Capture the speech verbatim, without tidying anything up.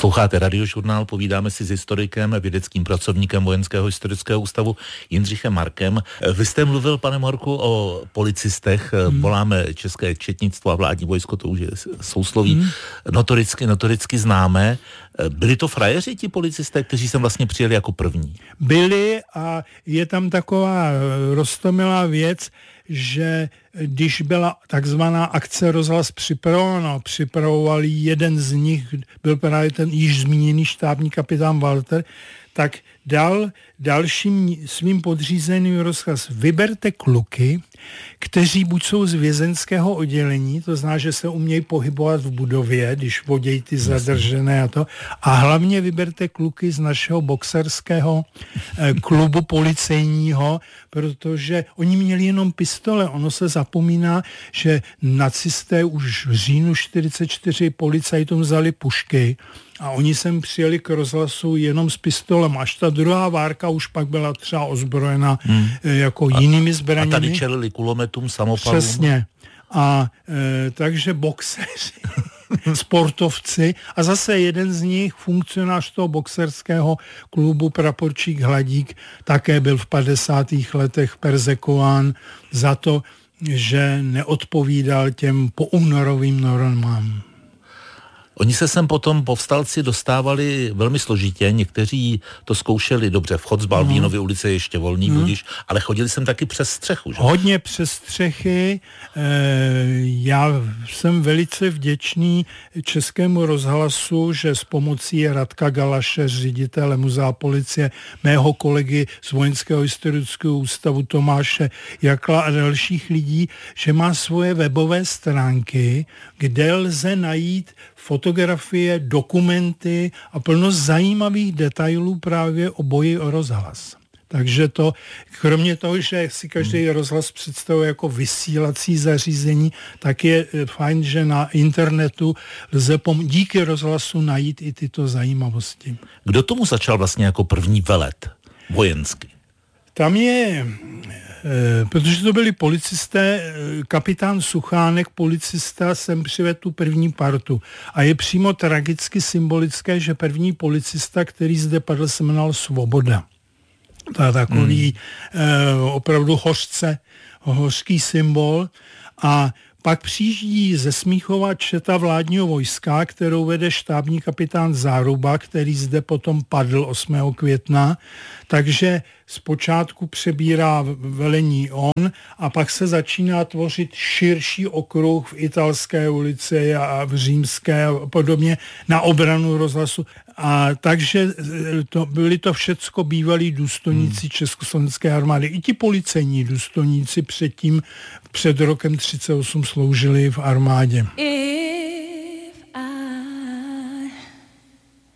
Posloucháte Radiožurnál, povídáme si s historikem, vědeckým pracovníkem Vojenského historického ústavu Jindřichem Markem. Vy jste mluvil, pane Marku, o policistech, hmm. voláme české četnictvo a vládní vojsko, to už je sousloví, hmm. notoricky, notoricky známé. Byli to frajeři, ti policisté, kteří sem vlastně přijeli jako první? Byli a je tam taková roztomilá věc, že když byla takzvaná akce Rozhlas připravena, připravoval jeden z nich, byl právě ten již zmíněný štábní kapitán Walter, tak dal dalším svým podřízeným rozkaz: vyberte kluky, kteří buď jsou z vězeňského oddělení, to znamená, že se umějí pohybovat v budově, když vodějí ty zadržené a to, a hlavně vyberte kluky z našeho boxerského eh, klubu policejního, protože oni měli jenom pistole. Ono se zapomíná, že nacisté už v říjnu čtyřicet čtyři policajtům vzali pušky a oni sem přijeli k rozhlasu jenom s pistolem. Až ta druhá várka už pak byla třeba ozbrojena hmm. jako a, jinými zbraněmi. A tady čelili kulometům, samopalům. Přesně. A e, takže boxeři, sportovci a zase jeden z nich, funkcionář toho boxerského klubu, praporčík Hladík, také byl v padesátých letech persekován za to, že neodpovídal těm poúnorovým normám. Oni se sem potom povstalci dostávali velmi složitě, někteří to zkoušeli dobře, vchod z Balbínovy no. ulice je ještě volný, hmm. budiš, ale chodili sem taky přes střechu, že? Hodně přes střechy, e, já jsem velice vděčný Českému rozhlasu, že s pomocí Radka Galaše, ředitele muzea policie, mého kolegy z Vojenského historického ústavu Tomáše Jakla a dalších lidí, že má svoje webové stránky, kde lze najít fotografie, dokumenty a plno zajímavých detailů právě o boji o rozhlas. Takže to, kromě toho, že si každý rozhlas představuje jako vysílací zařízení, tak je fajn, že na internetu lze pom- díky rozhlasu najít i tyto zajímavosti. Kdo tomu začal vlastně jako první velet vojenský? Tam je... Protože to byli policisté, kapitán Suchánek, policista, sem přivedl tu první partu. A je přímo tragicky symbolické, že první policista, který zde padl, se jmenoval Svoboda. To je takový hmm. eh, opravdu hořce, hořký symbol. A pak přijíždí ze Smíchova četa vládního vojska, kterou vede štábní kapitán Záruba, který zde potom padl osmého května. Takže zpočátku přebírá velení on a pak se začíná tvořit širší okruh v Italské ulici a v Římské a podobně na obranu rozhlasu. A takže to, byli to všecko bývalí důstojníci hmm. Československé armády. I ti policejní důstojníci předtím, před rokem třicet osm sloužili v armádě. I